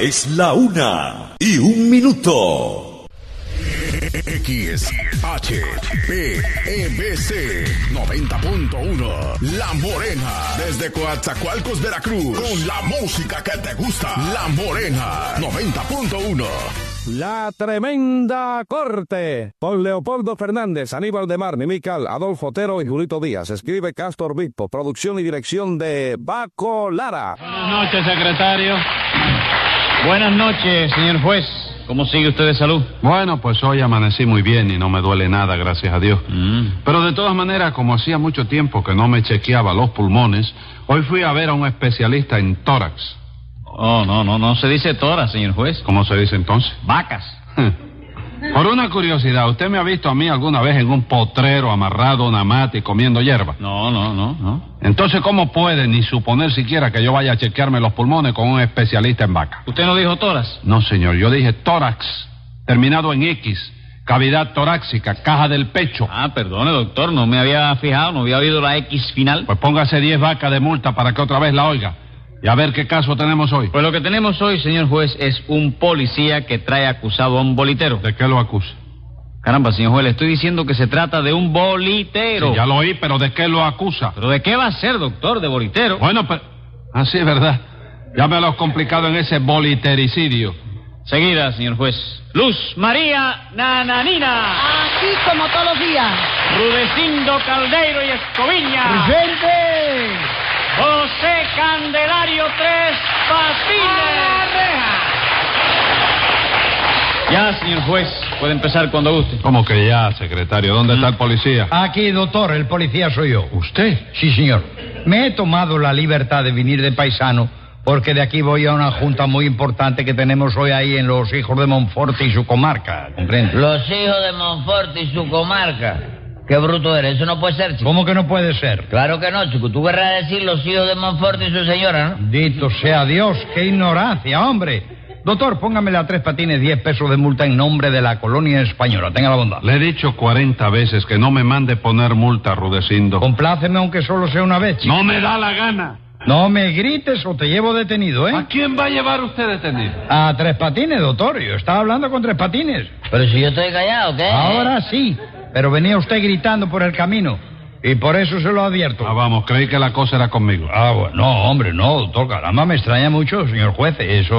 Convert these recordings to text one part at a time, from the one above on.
Es la 1:01. XHPEBC 90.1 La Morena, desde Coatzacoalcos, Veracruz, con la música que te gusta. La Morena 90.1. La Tremenda Corte, por Leopoldo Fernández, Aníbal de Mar, Mimical, Adolfo Otero y Julito Díaz. Escribe Castor Bispo, producción y dirección de Baco Lara. Buenas noches, secretario. Buenas noches, señor juez. ¿Cómo sigue usted de salud? Bueno, pues hoy amanecí muy bien y no me duele nada, gracias a Dios. Pero de todas maneras, como hacía mucho tiempo que no me chequeaba los pulmones, hoy fui a ver a un especialista en tórax. Oh, no se dice tórax, señor juez. ¿Cómo se dice entonces? Vacas. Por una curiosidad, ¿usted me ha visto a mí alguna vez en un potrero amarrado a una mata y comiendo hierba? No. Entonces, ¿cómo puede ni suponer siquiera que yo vaya a chequearme los pulmones con un especialista en vaca? ¿Usted no dijo tórax? No, señor, yo dije tórax, terminado en X, cavidad torácica, caja del pecho. Ah, perdone, doctor, no me había fijado, no había oído la X final. Pues póngase 10 vacas de multa para que otra vez la oiga. Y a ver qué caso tenemos hoy. Pues lo que tenemos hoy, señor juez, es un policía que trae acusado a un bolitero. ¿De qué lo acusa? Caramba, señor juez, le estoy diciendo que se trata de un bolitero. Sí, ya lo oí, pero ¿de qué lo acusa? ¿Pero de qué va a ser, doctor, de bolitero? Bueno, pero... Ah, sí, ¿verdad? Ya me lo has complicado en ese bolitericidio. Seguida, señor juez. Luz María Nananina. Aquí como todos los días. Rudecindo Caldeiro y Escoviña. ¡Presente! José Candelario Tres Patines. Ya, señor juez, puede empezar cuando guste. ¿Cómo que ya, secretario? ¿Dónde está el policía? Aquí, doctor, el policía soy yo. ¿Usted? Sí, señor. Me he tomado la libertad de venir de paisano porque de aquí voy a una junta muy importante que tenemos hoy ahí en los hijos de Monfort y su comarca, ¿comprende? Los hijos de Monfort y su comarca. Qué bruto eres, eso no puede ser, chico. ¿Cómo que no puede ser? Claro que no, chico. Tú querrás decir los hijos de Monfort y su señora, ¿no? Dito sea Dios, qué ignorancia, hombre. Doctor, póngamele a Tres Patines 10 pesos de multa en nombre de la colonia española. Tenga la bondad. Le he dicho 40 veces que no me mande poner multa, Rudecindo. Compláceme aunque solo sea una vez, chico. No me da la gana. No me grites o te llevo detenido, ¿eh? ¿A quién va a llevar usted detenido? A Tres Patines, doctor. Yo estaba hablando con Tres Patines. Pero si yo estoy callado, ¿qué? Ahora sí, pero venía usted gritando por el camino. Y por eso se lo advierto. Ah, vamos, creí que la cosa era conmigo. Ah, bueno, no, hombre, no, doctor. Caramba, me extraña mucho, señor juez.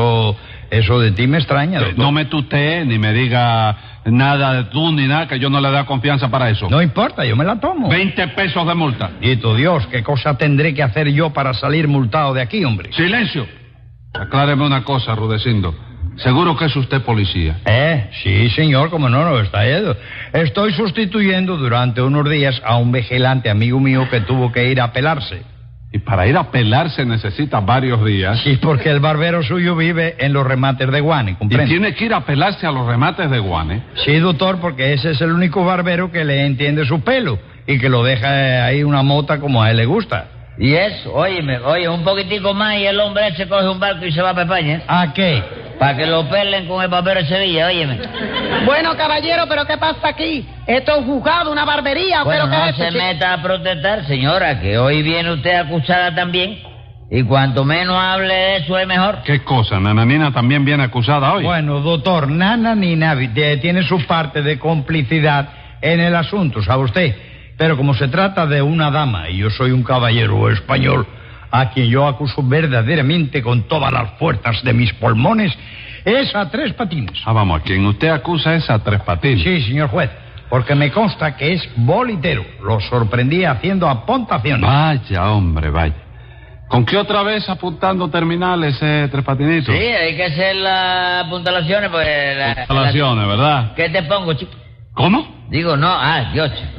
Eso de ti me extraña, doctor. No me tutee ni me diga nada de tú ni nada, que yo no le da confianza para eso. No importa, yo me la tomo. 20 pesos de multa. Dito Dios, ¿qué cosa tendré que hacer yo para salir multado de aquí, hombre? ¡Silencio! Acláreme una cosa, Rudecindo. ¿Seguro que es usted policía? Sí, señor, como no está yendo. Estoy sustituyendo durante unos días a un vigilante amigo mío que tuvo que ir a pelarse. Y para ir a pelarse necesita varios días. Sí, porque el barbero suyo vive en los remates de Guane, ¿comprende? ¿Y tiene que ir a pelarse a los remates de Guane? Sí, doctor, porque ese es el único barbero que le entiende su pelo y que lo deja ahí una mota como a él le gusta. Y eso, oye, un poquitico más y el hombre ese coge un barco y se va a España. ¿A qué? Para que lo pelen con el barbero de Sevilla, óyeme. Bueno, caballero, ¿pero qué pasa aquí? ¿Esto es un juzgado, una barbería? Bueno, ¿Pero qué no es se esto, meta a protestar, señora, que hoy viene usted acusada también. Y cuanto menos hable de eso es mejor. ¿Qué cosa? ¿Nananina también viene acusada hoy? Bueno, doctor, Nananina tiene su parte de complicidad en el asunto, ¿sabe usted? Pero como se trata de una dama y yo soy un caballero español a quien yo acuso verdaderamente con todas las fuerzas de mis pulmones, es a Tres Patines. Ah, vamos, a quien usted acusa es a Tres Patines. Sí, señor juez, porque me consta que es bolitero. Lo sorprendí haciendo apuntaciones. Vaya, hombre, vaya. ¿Con qué otra vez apuntando terminales, Tres Patinitos? Sí, hay que hacer las apuntalaciones, pues... Apuntalaciones, ¿verdad? ¿Qué te pongo, chico? ¿Cómo? Digo, no, Dios, chico.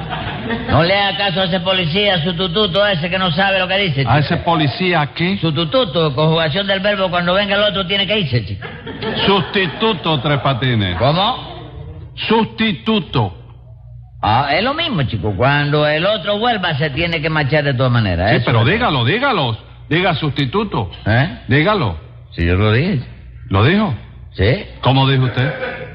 No le haga caso a ese policía, su tututo ese que no sabe lo que dice, chico. ¿A ese policía qué? Su tututo, conjugación del verbo, cuando venga el otro tiene que irse, chico. Sustituto, Tres Patines. ¿Cómo? Sustituto. Es lo mismo, chico. Cuando el otro vuelva se tiene que marchar de todas maneras. Sí, eso pero es. dígalo. Diga sustituto. Dígalo. Sí, yo lo dije. ¿Lo dijo? Sí. ¿Cómo dijo usted?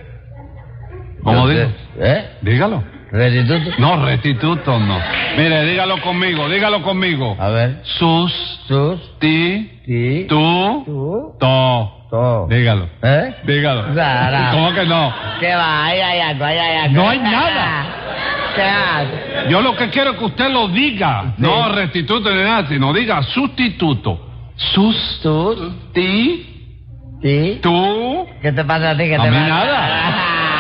¿Cómo dijo? Dígalo. ¿Restituto? No, restituto no. Mire, dígalo conmigo. A ver. Sus. Ti. Tu. To. Dígalo. ¿Eh? Dígalo. Claro. ¿Cómo que no? ¿Qué va? Ahí hay algo, ahí hay algo. No hay nada. ¿Qué hace? Yo lo que quiero es que usted lo diga. Sí. No restituto ni nada, sino diga sustituto. ¿Sí? Tú. ¿Qué te pasa a ti? ¿Qué A te mí pasa? nada.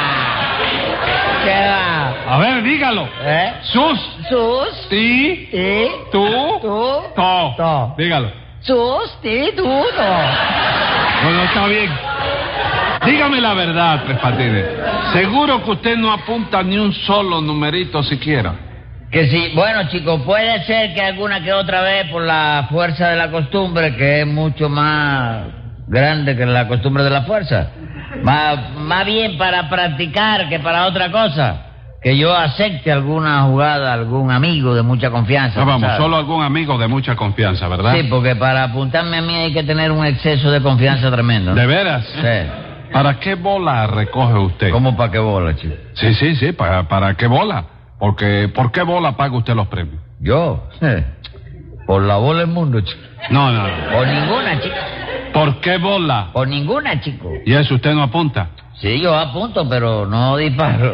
¿Qué va? A ver, dígalo. ¿Eh? Sus. Ti. ¿Sí? Tú. Tú. To. To. Dígalo. Sustituto. Bueno, está bien. Dígame la verdad, Tres Patines. Seguro que usted no apunta ni un solo numerito siquiera. Que sí, bueno, chicos, puede ser que alguna que otra vez por la fuerza de la costumbre, que es mucho más grande que la costumbre de la fuerza. Más bien para practicar que para otra cosa. Que yo acepte alguna jugada, algún amigo de mucha confianza. No, vamos, ¿sabes? solo algún amigo de mucha confianza, ¿verdad? Sí, porque para apuntarme a mí hay que tener un exceso de confianza tremendo, ¿no? ¿De veras? Sí. ¿Para qué bola recoge usted? ¿Cómo para qué bola, chico? Sí, ¿para qué bola? Porque, ¿por qué bola paga usted los premios? ¿Yo? Por la bola del mundo, chico. No. Por ninguna, chico. ¿Por qué bola? Por ninguna, chico. ¿Y eso usted no apunta? Sí, yo apunto, pero no disparo.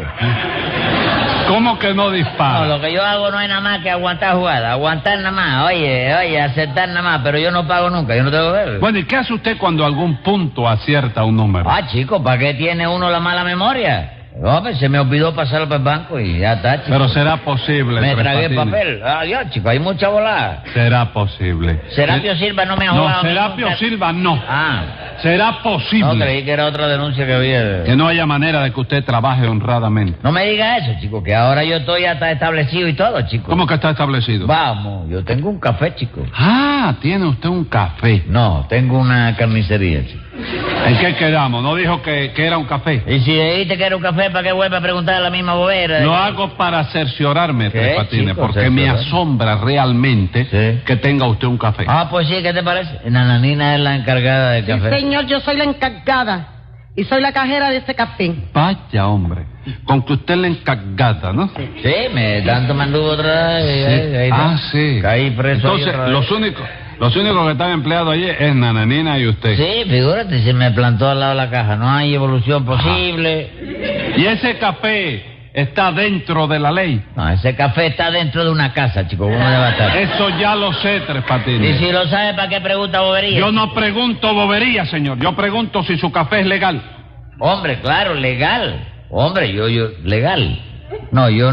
¿Cómo que no dispara? No, lo que yo hago no es nada más que aguantar jugada, aguantar nada más, oye, aceptar nada más, pero yo no pago nunca, yo no tengo que ver. Bueno, ¿y qué hace usted cuando algún punto acierta un número? Ah, chico, ¿para qué tiene uno la mala memoria? Hombre, se me olvidó pasarlo para el banco y ya está, chico. Pero será posible. Me Tres tragué el Patines. papel. Adiós, chico, hay mucha volada. Será posible. Serapio Silva no me ha jugado. No, Serapio nunca. Silva no. Ah, Será posible. no, creí que era otra denuncia que había. Que no haya manera de que usted trabaje honradamente. No me diga eso, chico, que ahora yo estoy hasta establecido y todo, chico. ¿Cómo que está establecido? Vamos, yo tengo un café, chico. Ah, tiene usted un café. No, tengo una carnicería, chico. ¿En qué quedamos? ¿No dijo que era un café? Y si dijiste que era un café, ¿para qué vuelve a preguntar la misma bobera? Lo hago para cerciorarme, ¿Qué, Tres Patines, chico, porque me cerciorarme? asombra realmente Sí. que tenga usted un café. Ah, pues sí, ¿qué te parece? Nananina es la encargada del Sí, café. señor, yo soy la encargada. Y soy la cajera de ese café. Vaya, hombre. Con que usted le encargata, ¿no? Sí, tanto me anduvo otra vez. Ahí está. Ah, sí. Caí preso ahí Entonces, otra vez. los únicos que están empleados allí es Nananina y usted. Sí, figúrate, se me plantó al lado de la caja. No hay evolución posible. ¿Y ese café está dentro de la ley? No, ese café está dentro de una casa, chico. ¿Cómo le va a estar? Eso ya lo sé, Tres Y Patines. si lo sabe, ¿para qué pregunta bobería? Yo no pregunto bobería, señor. Yo pregunto si su café es legal. Hombre, claro, legal. Hombre, yo, legal. No, yo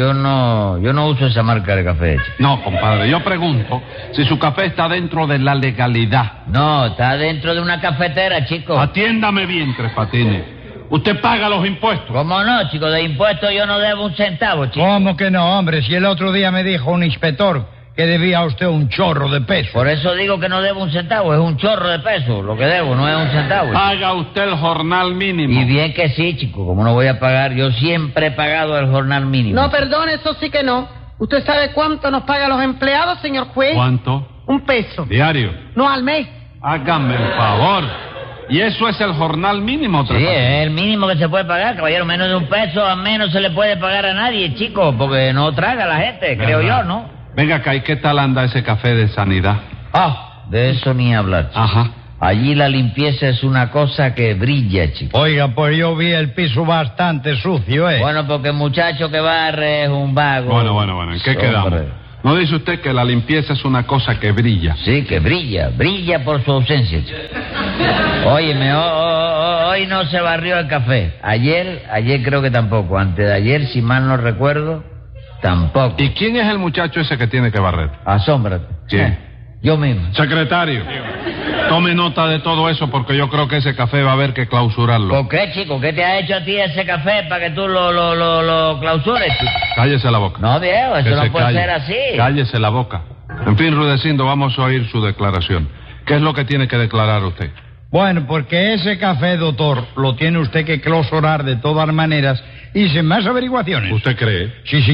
no uso esa marca de café, chico. No, compadre, yo pregunto si su café está dentro de la legalidad. No, está dentro de una cafetera, chico. Atiéndame bien, Tres Patines. Usted paga los impuestos. ¿Cómo no, chico? De impuestos yo no debo un centavo, chico. ¿Cómo que no, hombre? Si el otro día me dijo un inspector que debía a usted un chorro de peso. Por eso digo que no debo un centavo, es un chorro de peso. Lo que debo no es un centavo. chico. Paga usted el jornal mínimo. Y bien que sí, chico, ¿cómo no voy a pagar? Yo siempre he pagado el jornal mínimo. No, perdone, eso sí que no. ¿Usted sabe cuánto nos pagan los empleados, señor juez? ¿Cuánto? 1 peso. Diario. No, al mes. Hágame el favor. ¿Y eso es el jornal mínimo, Tres Sí, Patines? es el mínimo que se puede pagar, caballero. Menos de 1 peso, a menos se le puede pagar a nadie, chico, porque no traga la gente, creo ¿Verdad? yo, ¿no? Venga acá, ¿y qué tal anda ese café de sanidad? Ah, de eso ni hablar, chico. Ajá. Allí la limpieza es una cosa que brilla, chico. Oiga, pues yo vi el piso bastante sucio, ¿eh? Bueno, porque el muchacho que barre es un vago. Bueno, ¿en qué Hombre. quedamos? ¿No dice usted que la limpieza es una cosa que brilla? Sí, que brilla por su ausencia, chico. Óyeme, hoy no se barrió el café. Ayer creo que tampoco. Antes de ayer, si mal no recuerdo, tampoco. ¿Y quién es el muchacho ese que tiene que barrer? Asómbrate. ¿Quién? Yo mismo. Secretario, tome nota de todo eso porque yo creo que ese café va a haber que clausurarlo. ¿Por qué, chico? ¿Qué te ha hecho a ti ese café para que tú lo clausures, chico? Cállese la boca. No, viejo, Que eso se no puede calle. ser así. Cállese la boca. En fin, Rudecindo, vamos a oír su declaración. ¿Qué es lo que tiene que declarar usted? Bueno, porque ese café, doctor, lo tiene usted que clausurar de todas maneras y sin más averiguaciones. ¿Usted cree? Sí, señor.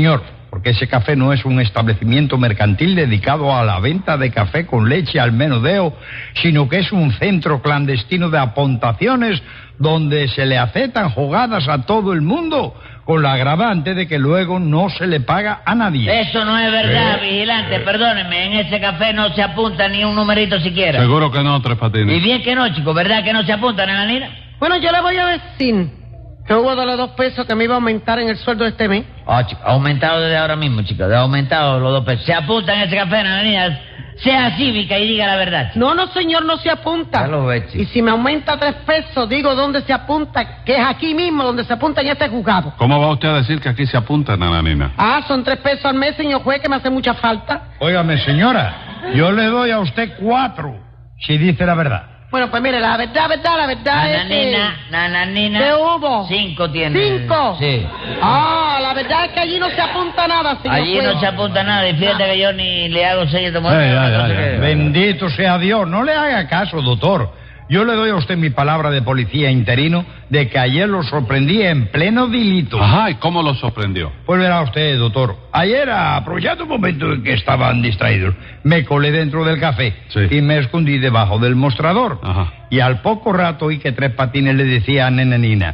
porque ese café no es un establecimiento mercantil dedicado a la venta de café con leche al menudeo, sino que es un centro clandestino de apuntaciones donde se le aceptan jugadas a todo el mundo, con la agravante de que luego no se le paga a nadie. Eso no es verdad, vigilante, perdónenme, en ese café no se apunta ni un numerito siquiera. Seguro que no, Tres Patines. Y bien que no, chico, ¿verdad que no se apunta, nananina? Bueno, yo le voy a decir que hubo de los 2 pesos que me iba a aumentar en el sueldo de este mes. Chico, ha aumentado desde ahora mismo, chico, ha aumentado los 2 pesos. Se apunta en ese café, nananina, sea cívica y diga la verdad, chico. No, señor, no se apunta. Ya lo ve, chico. Y si me aumenta 3 pesos, digo dónde se apunta, que es aquí mismo donde se apunta en este juzgado. ¿Cómo va usted a decir que aquí se apunta, nananina? Son 3 pesos al mes, señor juez, que me hace mucha falta. Óigame, señora, yo le doy a usted 4, si dice la verdad. Bueno, pues mire, la verdad es que... Nananina. ¿Qué hubo? 5 tiene. ¿5? Sí. La verdad es que allí no se apunta nada, señor Allí juez. no se apunta nada y fíjate que yo ni le hago señas de muerte. Ya. Bendito sea Dios, no le haga caso, doctor. Yo le doy a usted mi palabra de policía interino de que ayer lo sorprendí en pleno delito. Ajá, ¿y cómo lo sorprendió? Pues verá usted, doctor. Ayer, aprovechando un momento en que estaban distraídos, me colé dentro del café y me escondí debajo del mostrador. Ajá. Y al poco rato oí que Tres Patines le decía a Nenenina,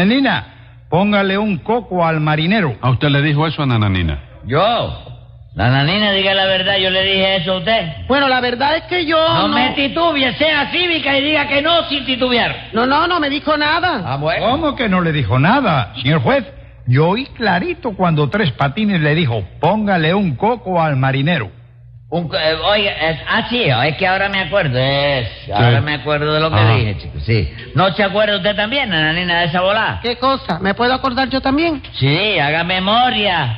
póngale un coco al marinero. ¿A usted le dijo eso a nananina? ¿Yo? Nananina, diga la verdad, yo le dije eso a usted. Bueno, la verdad es que yo... No me titubie, sea cívica y diga que no sin titubear. No me dijo nada. Bueno. ¿Cómo que no le dijo nada, señor juez? Yo oí clarito cuando Tres Patines le dijo, póngale un coco al marinero. Oiga, sí, es que ahora me acuerdo, ahora me acuerdo de lo que dije, chicos, sí. ¿No se acuerda usted también, nananina, de esa volada? ¿Qué cosa? ¿Me puedo acordar yo también? Sí, haga memoria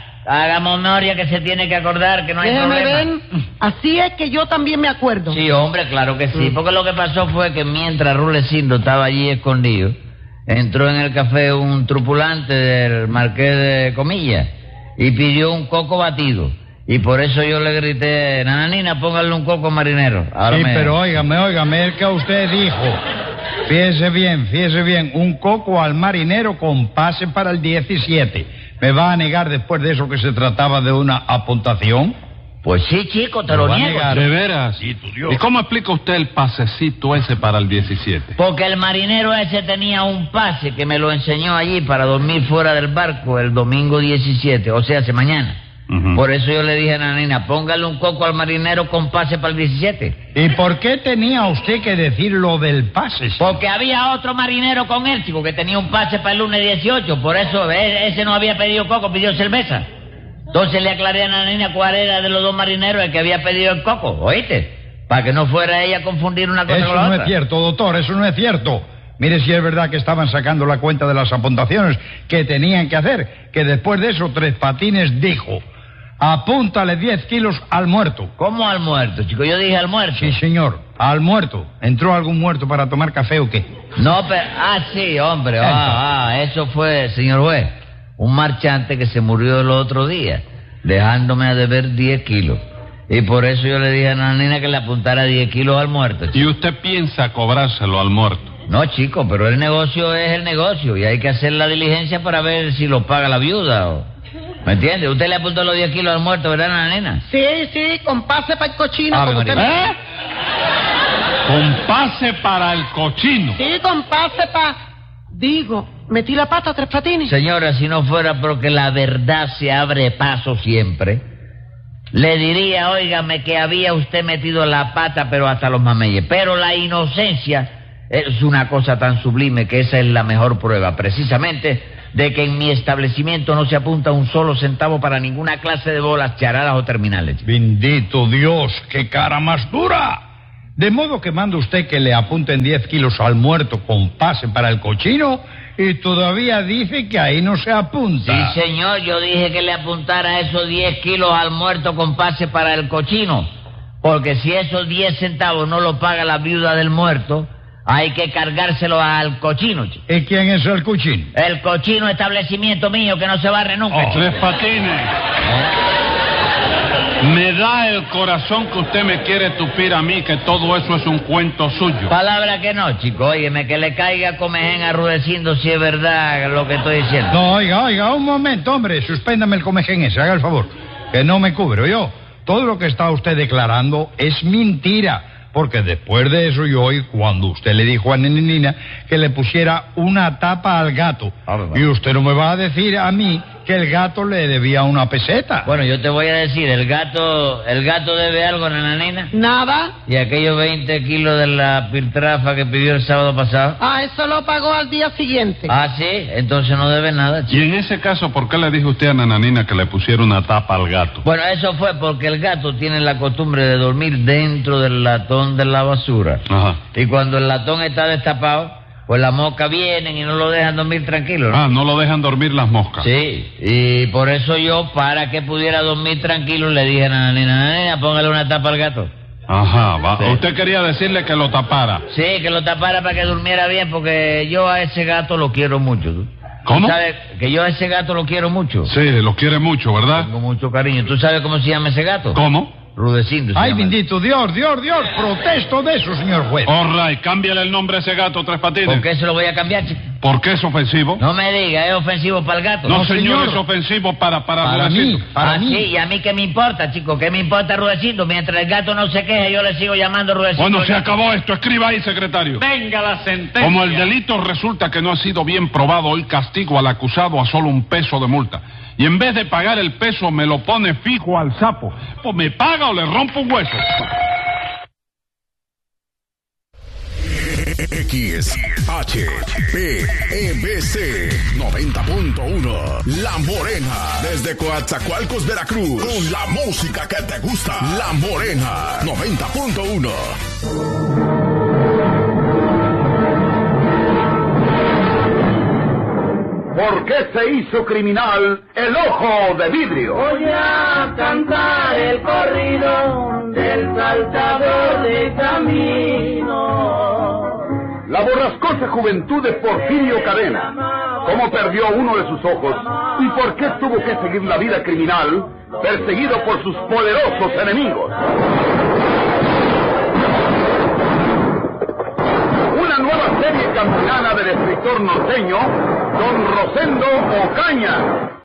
que se tiene que acordar, que no hay Déjeme problema. ver, así es que yo también me acuerdo. Sí, hombre, claro que sí, porque lo que pasó fue que mientras Rulecindo estaba allí escondido, entró en el café un tripulante del Marqués de Comillas y pidió un coco batido. Y por eso yo le grité, nananina, póngale un coco marinero. Ahora pero óigame, es que usted dijo, fíjese bien, un coco al marinero con pase para el 17. ¿Me va a negar después de eso que se trataba de una apuntación? Pues sí, chico, te lo niego. ¿De veras? Sí, tu Dios. ¿Y cómo explica usted el pasecito ese para el 17? Porque el marinero ese tenía un pase que me lo enseñó allí para dormir fuera del barco el domingo 17, o sea, mañana. Uh-huh. Por eso yo le dije a Nanina, póngale un coco al marinero con pase para el 17. ¿Y por qué tenía usted que decir lo del pase? Porque había otro marinero con él, chico, que tenía un pase para el lunes 18. Por eso ese no había pedido coco, pidió cerveza. Entonces le aclaré a Nanina cuál era de los 2 marineros el que había pedido el coco, ¿oíste? Para que no fuera ella a confundir una cosa con la otra. Eso no es cierto, doctor, eso no es cierto. Mire si es verdad que estaban sacando la cuenta de las apuntaciones que tenían que hacer, que después de eso Tres Patines dijo, apúntale 10 kilos al muerto. ¿Cómo al muerto, chico? Yo dije al muerto. Sí, señor, al muerto. ¿Entró algún muerto para tomar café o qué? No, pero... sí, hombre. Eso fue, señor juez, un marchante que se murió el otro día, dejándome a deber 10 kilos. Y por eso yo le dije a Nanina que le apuntara 10 kilos al muerto, chico. ¿Y usted piensa cobrárselo al muerto? No, chico, pero el negocio es el negocio y hay que hacer la diligencia para ver si lo paga la viuda o... ¿Me entiende? Usted le apuntó los 10 kilos al muerto, ¿verdad, Nanina? Sí, con pase para el cochino. Como usted... Con pase para el cochino. Sí, con pase para... Digo, metí la pata, Tres Patines. Señora, si no fuera porque la verdad se abre paso siempre, le diría, óigame, que había usted metido la pata, pero hasta los mameyes. Pero la inocencia es una cosa tan sublime que esa es la mejor prueba, precisamente, de que en mi establecimiento no se apunta un solo centavo para ninguna clase de bolas, charadas o terminales. Bendito Dios, qué cara más dura. De modo que manda usted que le apunten 10 kilos al muerto con pase para el cochino y todavía dice que ahí no se apunta. Sí, señor, yo dije que le apuntara esos 10 kilos al muerto con pase para el cochino, porque si esos 10 centavos no lo paga la viuda del muerto, hay que cargárselo al cochino, chico. ¿Y quién es el cochino? El cochino establecimiento mío que no se barre nunca, chico. Tres Patines. Me da el corazón que usted me quiere tupir a mí, que todo eso es un cuento suyo. Palabra que no, chico. Óyeme, que le caiga Comején a Rudecindo si es verdad lo que estoy diciendo. No, oiga, un momento, hombre. Suspéndame el Comején ese, haga el favor. Que no me cubro yo. Todo lo que está usted declarando es mentira. Porque después de eso yo oí cuando usted le dijo a Nananina que le pusiera una tapa al gato. Y usted no me va a decir a mí que el gato le debía una peseta. Bueno, yo te voy a decir, el gato debe algo, Nananina. Nada. ¿Y aquellos 20 kilos de la piltrafa que pidió el sábado pasado? Ah, eso lo pagó al día siguiente. Ah, sí, entonces no debe nada, chico. Y en ese caso, ¿por qué le dijo usted a Nananina que le pusiera una tapa al gato? Bueno, eso fue porque el gato tiene la costumbre de dormir dentro del latón de la basura. Ajá. Y cuando el latón está destapado, pues las moscas vienen y no lo dejan dormir tranquilo, ¿no? Ah, no lo dejan dormir las moscas. Sí, y por eso yo, para que pudiera dormir tranquilo, le dije a Nananina, póngale una tapa al gato. Ajá, va. Sí. Usted quería decirle que lo tapara. Sí, que lo tapara para que durmiera bien, porque yo a ese gato lo quiero mucho. ¿Tú? ¿Cómo? ¿Sabes que yo a ese gato lo quiero mucho? Sí, lo quiere mucho, ¿verdad? Tengo mucho cariño. ¿Tú sabes cómo se llama ese gato? ¿Cómo? Rudecindo se Ay, llama. bendito Dios, protesto de eso, señor juez. All right, cámbiale el nombre a ese gato, Tres Patines. ¿Por qué se lo voy a cambiar, chico? ¿Por qué es ofensivo? No me diga, ¿es ofensivo para el gato? No, No, señor, señor. es ofensivo para Para Rudecindo. mí, para mí. Sí, y a mí qué me importa, chico, qué me importa Rudecindo. Mientras el gato no se queje, yo le sigo llamando Rudecindo. Bueno, se acabó esto. Escriba ahí, secretario. Venga la sentencia. Como el delito resulta que no ha sido bien probado, hoy castigo al acusado a solo 1 peso de multa. Y en vez de pagar el peso, me lo pone fijo al sapo. Pues me paga o le rompo un hueso. XHPEBC 90.1 La Morena, desde Coatzacoalcos, Veracruz, con la música que te gusta. La Morena 90.1. ¿Por qué se hizo criminal el ojo de vidrio? Voy a cantar el corrido del saltador de camino. La borrascosa juventud de Porfirio Cadena. ¿Cómo perdió uno de sus ojos? ¿Y por qué tuvo que seguir la vida criminal, perseguido por sus poderosos enemigos? Una nueva serie campilana del escritor norteño, don Rosendo Ocaña.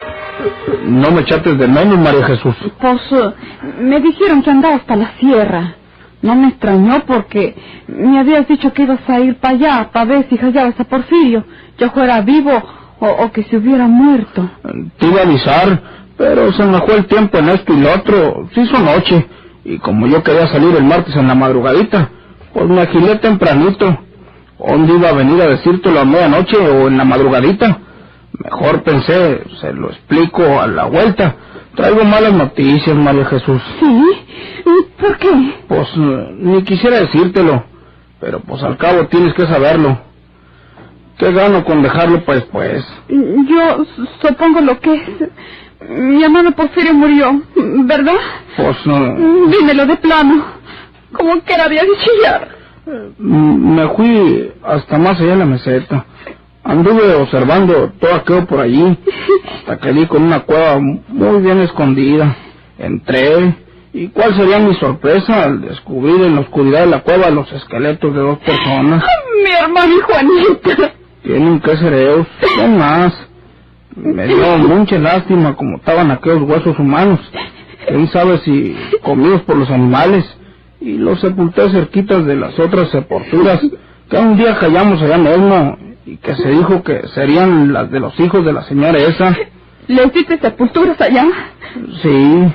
No me chates de menos, María Jesús. Pues me dijeron que andaba hasta la sierra. No me extrañó porque me habías dicho que ibas a ir para allá, para ver si hallabas a Porfirio, ya fuera vivo o que se hubiera muerto. Te iba a avisar, pero se me fue el tiempo en esto y lo otro. Se hizo noche, y como yo quería salir el martes en la madrugadita, pues me agilé tempranito. ¿Dónde iba a venir a decírtelo a medianoche o en la madrugadita? Mejor pensé, se lo explico a la vuelta. Traigo malas noticias, María Jesús. ¿Sí? ¿Por qué? Pues ni quisiera decírtelo, pero pues al cabo tienes que saberlo. ¿Qué gano con dejarlo para después? Yo supongo lo que es. Mi hermano Porfirio murió, ¿verdad? Pues dímelo de plano. ¿Cómo que era de chillar? Me fui hasta más allá de la meseta. Anduve observando todo aquello por allí, hasta que di con una cueva muy bien escondida. Entré, y cuál sería mi sorpresa al descubrir en la oscuridad de la cueva los esqueletos de 2 personas. Mi hermano y Juanita. Tienen que ser ellos, no más. Me dio mucha lástima como estaban aquellos huesos humanos. ¿Quién sabe si comidos por los animales? Y los sepulté cerquitas de las otras sepulturas que un día hallamos allá mismo y que se dijo que serían las de los hijos de la señora esa. ¿Le hiciste sepulturas allá? Sí.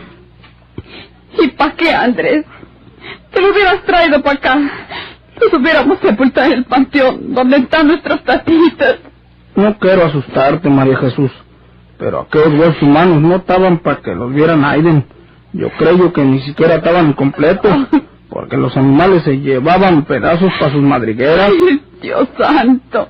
¿Y para qué, Andrés? Te lo hubieras traído para acá. Los hubiéramos sepultado en el panteón donde están nuestras tatitas. No quiero asustarte, María Jesús, pero aquellos huesos humanos no estaban para que los vieran Aiden. Yo creo que ni siquiera estaban completos, porque los animales se llevaban pedazos para sus madrigueras. Ay, Dios santo.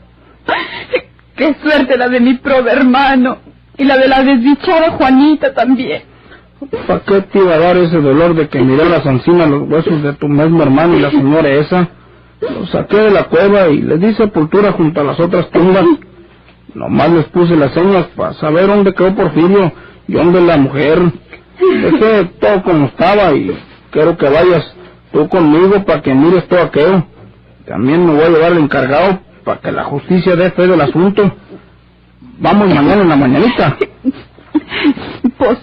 Qué suerte la de mi prove hermano, y la de la desdichada Juanita también. ¿Para qué te iba a dar ese dolor de que miraras encima los huesos de tu mismo hermano y la señora esa? Los saqué de la cueva y les di sepultura junto a las otras tumbas. Nomás les puse las señas para saber dónde quedó Porfirio y dónde la mujer. Dejé todo como estaba y quiero que vayas tú conmigo para que mires todo aquello. También me voy a llevar al encargado para que la justicia dé fe del asunto. Vamos mañana en la mañanita. Pues...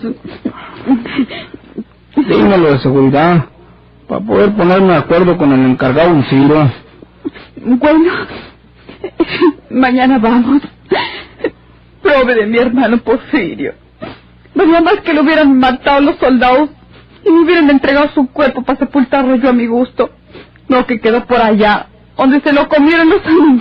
dímelo de seguridad, para poder ponerme de acuerdo con el encargado Isidro. Bueno, mañana vamos. Prove de mi hermano Porfirio. No había más que lo hubieran matado los soldados y me hubieran entregado su cuerpo para sepultarlo yo a mi gusto. No, que quedó por allá, donde se lo comieron los animales.